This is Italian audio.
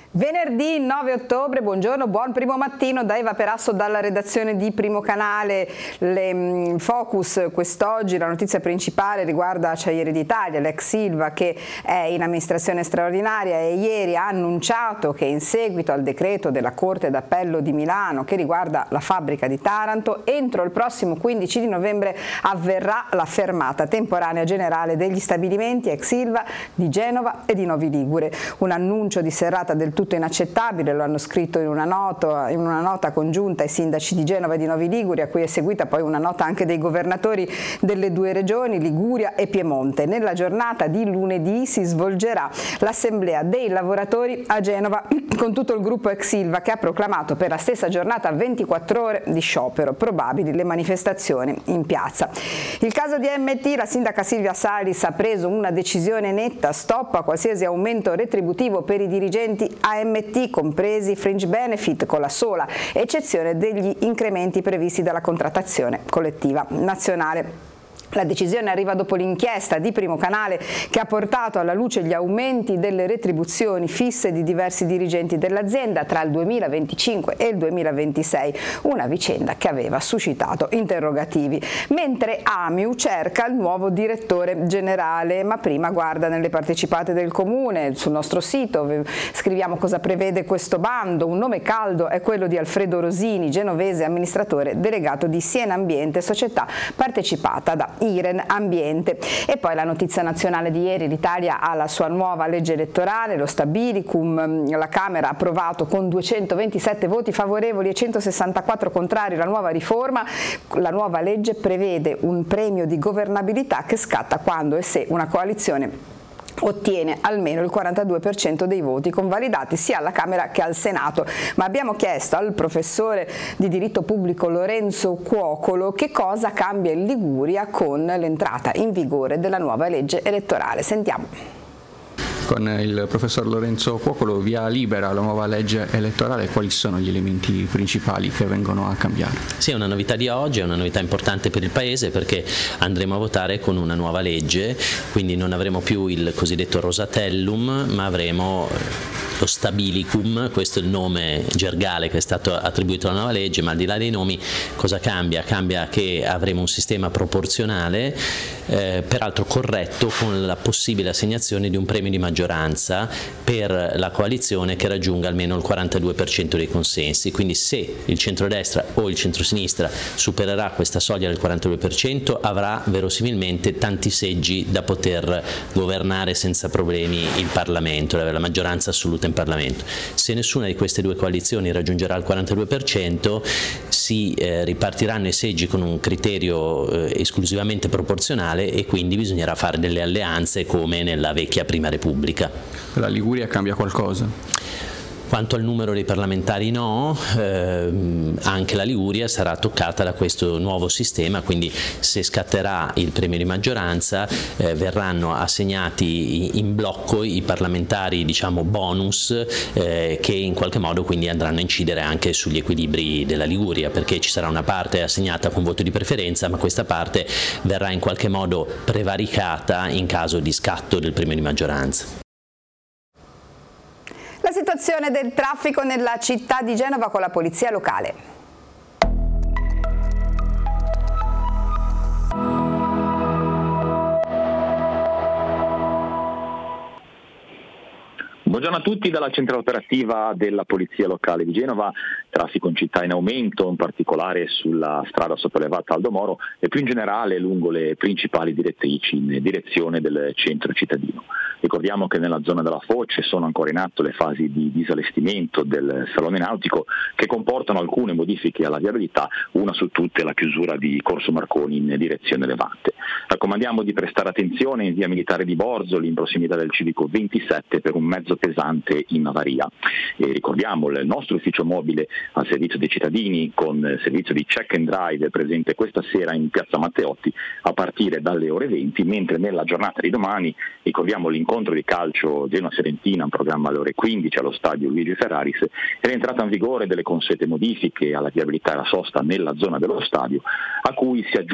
Venerdì 9 ottobre, buongiorno, buon primo mattino da Eva Perasso dalla redazione di Primo Canale. Focus quest'oggi, la notizia principale riguarda Acciaierie d'Italia, l'ex Ilva che è in amministrazione straordinaria e ieri ha annunciato che in seguito al decreto della Corte d'Appello di Milano che riguarda la fabbrica di Taranto, entro il prossimo 15 di novembre avverrà la fermata temporanea generale degli stabilimenti ex Ilva di Genova e di Novi Ligure. Un annuncio di serrata del tutto inaccettabile, lo hanno scritto in una nota congiunta i sindaci di Genova e di Novi Ligure, a cui è seguita poi una nota anche dei governatori delle due regioni, Liguria e Piemonte. Nella giornata di lunedì si svolgerà l'assemblea dei lavoratori a Genova con tutto il gruppo ex Ilva che ha proclamato per la stessa giornata 24 ore di sciopero, probabili le manifestazioni in piazza. Il caso di AMT, la sindaca Silvia Salis ha preso una decisione netta, stop a qualsiasi aumento retributivo per i dirigenti AMT, compresi fringe benefit, con la sola eccezione degli incrementi previsti dalla contrattazione collettiva nazionale. La decisione arriva dopo l'inchiesta di Primo Canale che ha portato alla luce gli aumenti delle retribuzioni fisse di diversi dirigenti dell'azienda tra il 2025 e il 2026, una vicenda che aveva suscitato interrogativi. Mentre Amiu cerca il nuovo direttore generale, ma prima guarda nelle partecipate del comune. Sul nostro sito scriviamo cosa prevede questo bando. Un nome caldo è quello di Alfredo Rosini, genovese amministratore delegato di Siena Ambiente, società partecipata da Iren Ambiente. E poi la notizia nazionale di ieri: l'Italia ha la sua nuova legge elettorale, lo Stabilicum. La Camera ha approvato con 227 voti favorevoli e 164 contrari la nuova riforma. La nuova legge prevede un premio di governabilità che scatta quando e se una coalizione ottiene almeno il 42% dei voti convalidati sia alla Camera che al Senato. Ma abbiamo chiesto al professore di diritto pubblico Lorenzo Cuocolo che cosa cambia in Liguria con l'entrata in vigore della nuova legge elettorale. Sentiamo. Con il professor Lorenzo Cuocolo, via libera la nuova legge elettorale, quali sono gli elementi principali che vengono a cambiare? Sì, è una novità di oggi, è una novità importante per il Paese perché andremo a votare con una nuova legge, quindi non avremo più il cosiddetto Rosatellum, ma avremo lo Stabilicum. Questo è il nome gergale che è stato attribuito alla nuova legge, ma al di là dei nomi cosa cambia? Cambia che avremo un sistema proporzionale, peraltro corretto, con la possibile assegnazione di un premio di maggioranza per la coalizione che raggiunga almeno il 42% dei consensi. Quindi se il centrodestra o il centrosinistra supererà questa soglia del 42% avrà verosimilmente tanti seggi da poter governare senza problemi il Parlamento, avere la maggioranza assoluta in Parlamento. Se nessuna di queste due coalizioni raggiungerà il 42% si ripartiranno i seggi con un criterio esclusivamente proporzionale e quindi bisognerà fare delle alleanze come nella vecchia Prima Repubblica. La Liguria cambia qualcosa? Quanto al numero dei parlamentari no, anche la Liguria sarà toccata da questo nuovo sistema, quindi se scatterà il premio di maggioranza verranno assegnati in blocco i parlamentari, diciamo, bonus che in qualche modo quindi andranno a incidere anche sugli equilibri della Liguria, perché ci sarà una parte assegnata con voto di preferenza, ma questa parte verrà in qualche modo prevaricata in caso di scatto del premio di maggioranza. La situazione del traffico nella città di Genova con la polizia locale. Buongiorno a tutti dalla centrale operativa della Polizia Locale di Genova. Traffico in città in aumento, in particolare sulla strada sopraelevata Aldo Moro e più in generale lungo le principali direttrici in direzione del centro cittadino. Ricordiamo che nella zona della Foce sono ancora in atto le fasi di disallestimento del salone nautico che comportano alcune modifiche alla viabilità, una su tutte la chiusura di Corso Marconi in direzione Levante. Raccomandiamo di prestare attenzione in via Militare di Borzoli in prossimità del civico 27 per un mezzo pesante in avaria. E ricordiamo il nostro ufficio mobile al servizio dei cittadini con servizio di check and drive presente questa sera in piazza Matteotti a partire dalle ore 20, mentre nella giornata di domani ricordiamo l'incontro di calcio Genoa-Serentina in programma alle ore 15 allo stadio Luigi Ferraris e l'entrata in vigore delle consuete modifiche alla viabilità e alla sosta nella zona dello stadio, a cui si aggiunge